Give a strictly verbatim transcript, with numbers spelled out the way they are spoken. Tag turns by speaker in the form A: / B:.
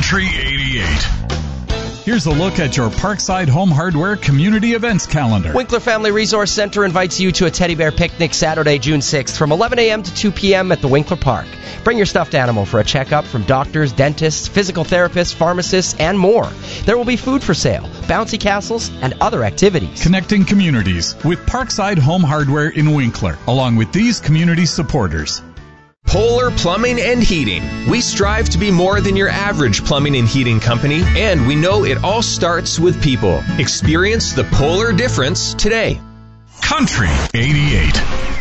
A: Country eighty-eight. Here's a look at your Parkside Home Hardware community events calendar.
B: Winkler Family Resource Center invites you to a teddy bear picnic Saturday, June sixth from eleven a.m. to two p.m. at the Winkler Park. Bring your stuffed animal for a checkup from doctors, dentists, physical therapists, pharmacists, and more. There will be food for sale, bouncy castles, and other activities.
A: Connecting communities with Parkside Home Hardware in Winkler, along with these community supporters.
C: Polar Plumbing and Heating. We strive to be more than your average plumbing and heating company, and we know it all starts with people. Experience the Polar difference today.
A: Country eighty-eight.